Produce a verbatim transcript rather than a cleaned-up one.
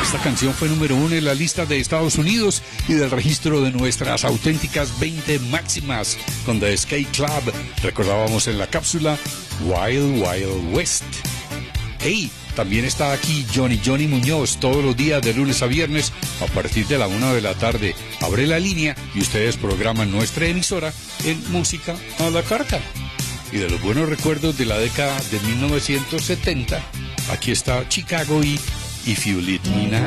Esta canción fue número uno en la lista de Estados Unidos y del registro de nuestras auténticas veinte máximas con The Skate Club. Recordábamos en la cápsula Wild Wild West. Hey, también está aquí Johnny Johnny Muñoz todos los días de lunes a viernes a partir de la una de la tarde. Abre la línea y ustedes programan nuestra emisora en música a la carta. Y de los buenos recuerdos de la década de mil novecientos setenta, aquí está Chicago y If You Let Me Now.